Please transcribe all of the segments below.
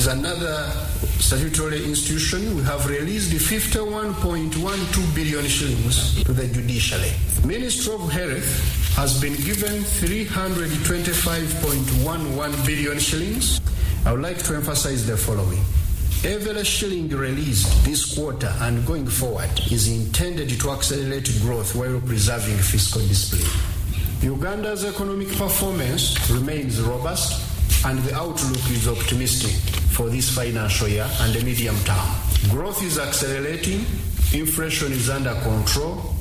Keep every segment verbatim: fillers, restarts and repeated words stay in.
is another statutory institution. We have released fifty-one point one two billion shillings to the judiciary. Ministry of Health has been given three hundred twenty-five point one one billion shillings. I would like to emphasize the following. Every shilling released this quarter and going forward is intended to accelerate growth while preserving fiscal discipline. Uganda's economic performance remains robust and the outlook is optimistic for this financial year and the medium term. Growth is accelerating, inflation is under control.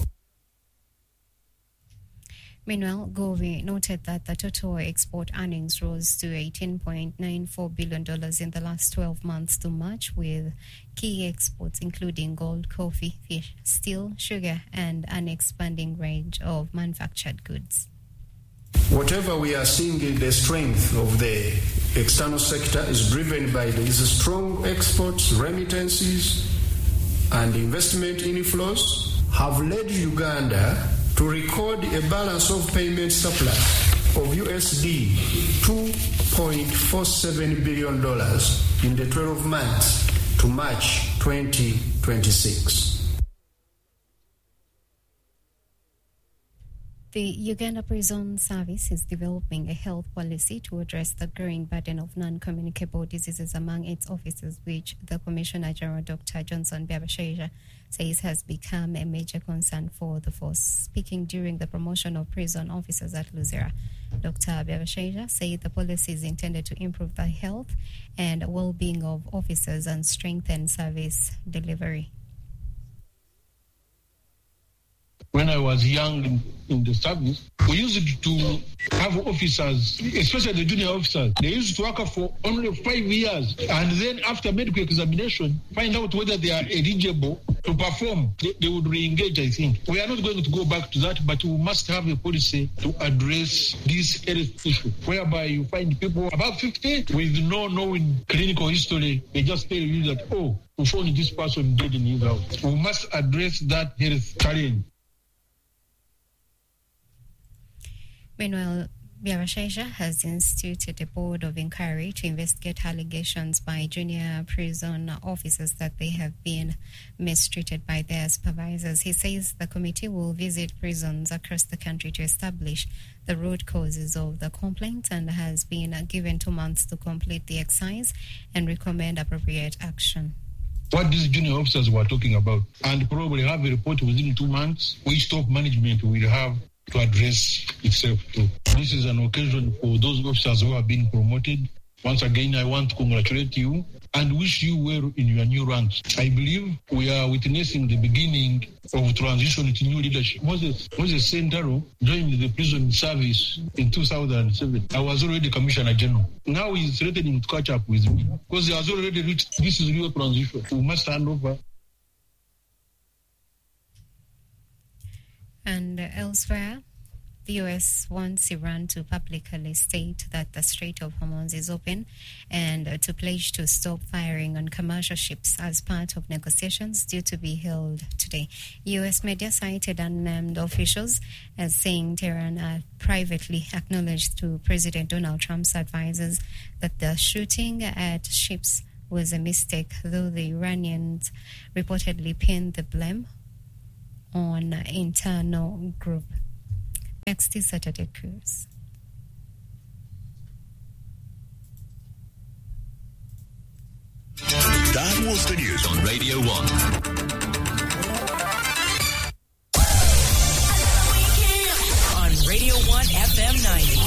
Meanwhile, Govi noted that the total export earnings rose to eighteen point nine four billion dollars in the last twelve months to March, with key exports including gold, coffee, fish, steel, sugar, and an expanding range of manufactured goods. Whatever we are seeing in the strength of the external sector is driven by these strong exports, remittances, and investment inflows have led Uganda to record a balance of payment surplus of U S D two point four seven billion dollars in the twelve months to March twenty twenty-six. The Uganda Prison Service is developing a health policy to address the growing burden of non-communicable diseases among its officers, which the Commissioner General Doctor Johnson Byabashaija says has become a major concern for the force. Speaking during the promotion of prison officers at Luzera, Doctor Byabashaija said the policy is intended to improve the health and well-being of officers and strengthen service delivery. When I was young in, in the service, we used to have officers, especially the junior officers. They used to work for only five years. And then after medical examination, find out whether they are eligible to perform. They, they would re-engage, I think. We are not going to go back to that, but we must have a policy to address this health issue, whereby you find people above fifty with no knowing clinical history. They just tell you that, oh, we found this person dead in his house. We must address that health challenge. Meanwhile, Byabashaija has instituted a board of inquiry to investigate allegations by junior prison officers that they have been mistreated by their supervisors. He says the committee will visit prisons across the country to establish the root causes of the complaints and has been given two months to complete the exercise and recommend appropriate action. What these junior officers were talking about, and probably have a report within two months, which top management will have to address itself too. This is an occasion for those officers who have been promoted. Once again, I want to congratulate you and wish you well in your new ranks. I believe we are witnessing the beginning of transition to new leadership. Moses, Moses Sentaro joined the prison service in two thousand seven. I was already Commissioner General. Now he's threatening to catch up with me because he has already reached this is real transition. We must hand over. And elsewhere, the U S wants Iran to publicly state that the Strait of Hormuz is open and to pledge to stop firing on commercial ships as part of negotiations due to be held today. U S media cited unnamed officials as saying Tehran had privately acknowledged to President Donald Trump's advisors that the shooting at ships was a mistake, though the Iranians reportedly pinned the blame on internal group. Next is Saturday Cruise. That was the news on Radio One. On Radio One F M ninety.